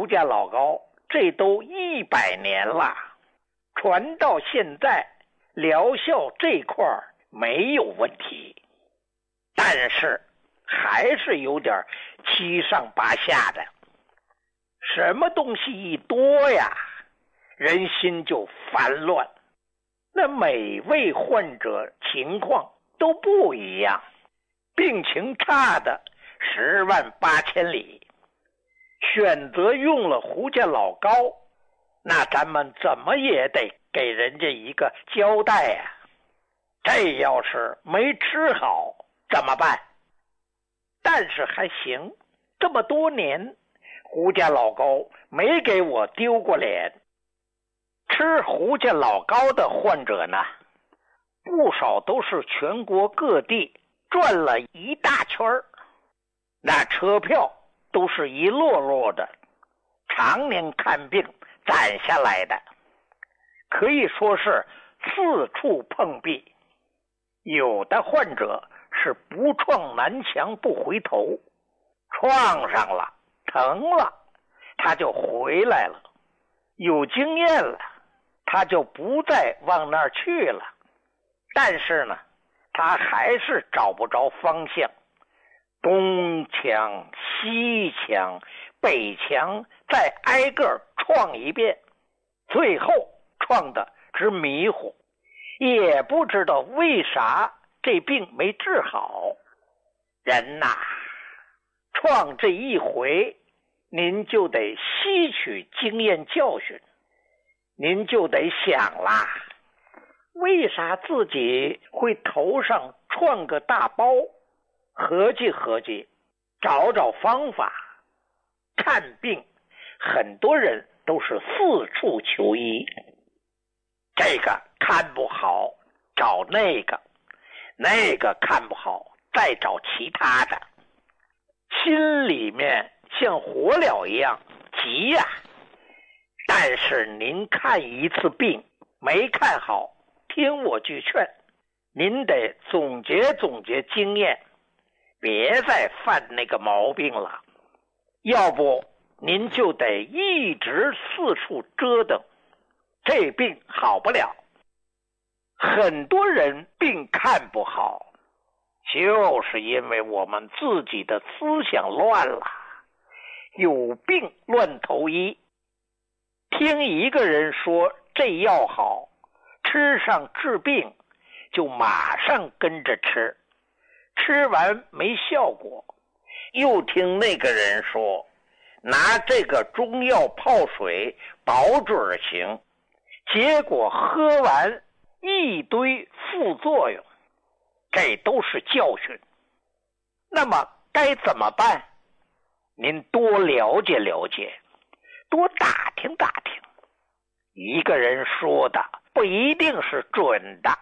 胡家老高这都100年了，传到现在疗效这块没有问题，但是还是有点七上八下的。什么东西一多呀，人心就烦乱。那每位患者情况都不一样，病情差的10万8千里。选择用了胡家老高，那咱们怎么也得给人家一个交代呀。这要是没吃好怎么办？但是还行，这么多年胡家老高没给我丢过脸。吃胡家老高的患者呢，不少都是全国各地转了一大圈儿，那车票都是一摞摞的，常年看病攒下来的，可以说是四处碰壁。有的患者是不撞南墙不回头，撞上了疼了他就回来了，有经验了他就不再往那儿去了，但是呢他还是找不着方向，东墙西墙北墙再挨个撞一遍，最后撞的直迷糊，也不知道为啥这病没治好。人呐，撞这一回您就得吸取经验教训，您就得想啦，为啥自己会头上撞个大包？合计合计，找找方法。看病很多人都是四处求医，这个看不好找那个，那个看不好再找其他的，心里面像火燎一样急呀。但是您看一次病没看好，听我句劝，您得总结总结经验，别再犯那个毛病了，要不您就得一直四处折腾，这病好不了。很多人病看不好，就是因为我们自己的思想乱了，有病乱投医。听一个人说这药好，吃上治病，就马上跟着吃，吃完没效果，又听那个人说拿这个中药泡水保准行，结果喝完一堆副作用，这都是教训。那么该怎么办？您多了解了解，多打听打听，一个人说的不一定是准的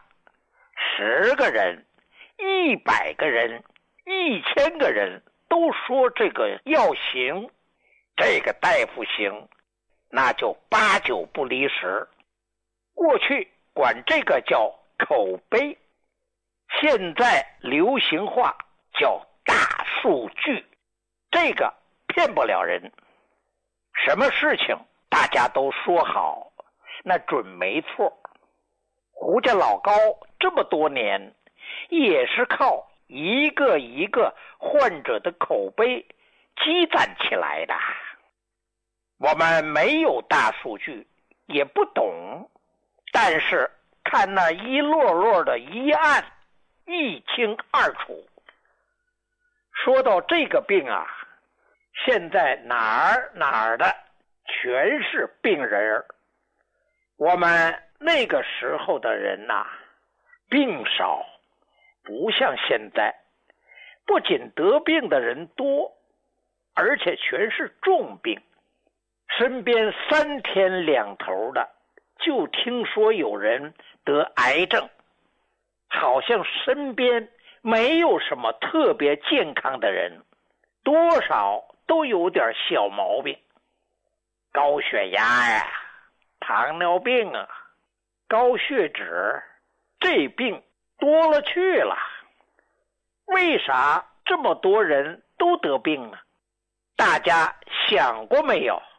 ，10个人、100个人、1000个人都说这个药行，这个大夫行，那就8九不离10。过去管这个叫口碑，现在流行话叫大数据，这个骗不了人。什么事情大家都说好，那准没错。胡家老高这么多年也是靠一个一个患者的口碑积攒起来的。我们没有大数据，也不懂，但是看那一摞摞的一案，一清二楚。说到这个病啊，现在哪儿的全是病人。我们那个时候的人呐，病少，不像现在，不仅得病的人多，而且全是重病。身边3天2头的就听说有人得癌症，好像身边没有什么特别健康的人，多少都有点小毛病，高血压呀，糖尿病啊，高血脂，这病多了去了。为啥这么多人都得病呢？大家想过没有？